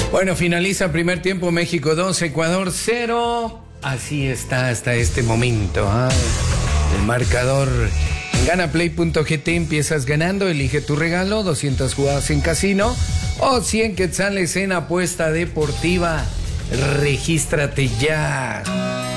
Bueno, finaliza primer tiempo, México 2, Ecuador 0. Así está hasta este momento. El marcador en ganaplay.gt, empiezas ganando, elige tu regalo, 200 jugadas en casino o 100 quetzales en apuesta deportiva. Regístrate ya.